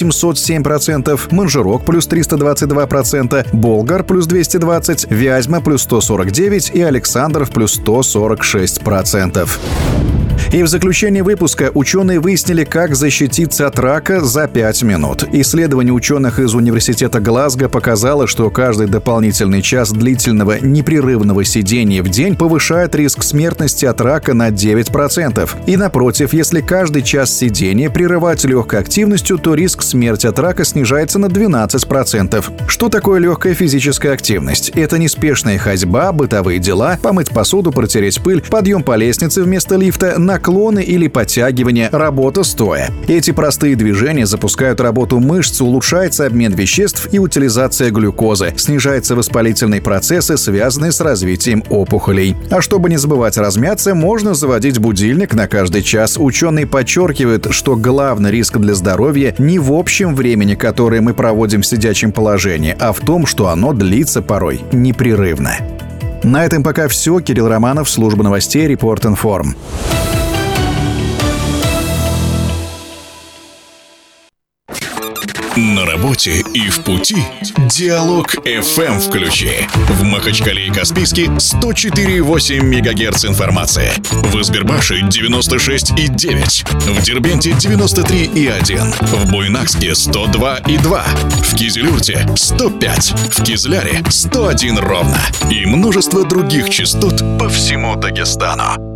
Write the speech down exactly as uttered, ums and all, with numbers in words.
семьсот семь процентов, Манжирок плюс триста двадцать два процента, Болгар плюс двести двадцать, Вязьма плюс сто сорок девять и Александров плюс сто сорок шесть процентов. И в заключение выпуска ученые выяснили, как защититься от рака за пять минут. Исследование ученых из университета Глазго показало, что каждый дополнительный час длительного непрерывного сидения в день повышает риск смертности от рака на девять процентов. И напротив, если каждый час сидения прерывать легкой активностью, то риск смерти от рака снижается на двенадцать процентов. Что такое легкая физическая активность? Это неспешная ходьба, бытовые дела, помыть посуду, протереть пыль, подъем по лестнице вместо лифта, наклоны или подтягивания, работа стоя. Эти простые движения запускают работу мышц, улучшается обмен веществ и утилизация глюкозы, снижаются воспалительные процессы, связанные с развитием опухолей. А чтобы не забывать размяться, можно заводить будильник на каждый час. Ученые подчеркивают, что главный риск для здоровья не в общем времени, которое мы проводим в сидячем положении, а в том, что оно длится порой непрерывно. На этом пока все. Кирилл Романов, служба новостей Репорт-Информ. На работе и в пути Диалог эф эм включи. В Махачкале и Каспийске сто четыре и восемь мегагерц информации. В Избербаше девяносто шесть и девять. В Дербенте девяносто три и один. В Буйнакске сто два и два. В Кизилюрте сто пять. В Кизляре сто один ровно. И множество других частот по всему Дагестану.